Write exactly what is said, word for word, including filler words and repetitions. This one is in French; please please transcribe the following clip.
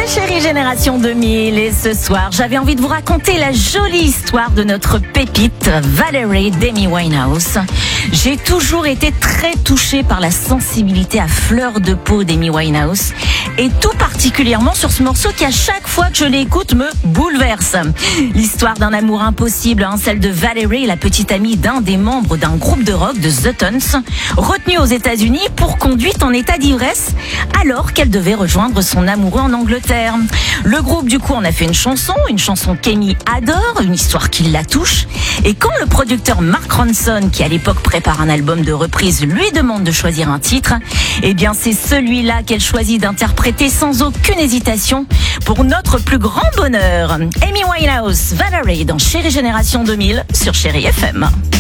Chérie Génération deux mille et ce soir, j'avais envie de vous raconter la jolie histoire de notre pépite Valerie d'Amy Winehouse. J'ai toujours été très touchée par la sensibilité à fleur de peau d'Amy Winehouse et tout particulièrement sur ce morceau qui à chaque fois que je l'écoute me bouleverse. L'histoire d'un amour impossible, hein, celle de Valerie, la petite amie d'un des membres d'un groupe de rock de The Tones, retenue aux États-Unis pour conduite en état d'ivresse alors qu'elle devait rejoindre son amoureux en Angleterre. Le groupe du coup en a fait une chanson, une chanson qu'Amy adore, une histoire qui la touche. Et quand le producteur Mark Ronson, qui à l'époque prépare un album de reprise, lui demande de choisir un titre, eh bien c'est celui-là qu'elle choisit d'interpréter sans aucune hésitation pour notre plus grand bonheur. Amy Winehouse, Valerie dans Chérie Génération deux mille sur Chérie F M.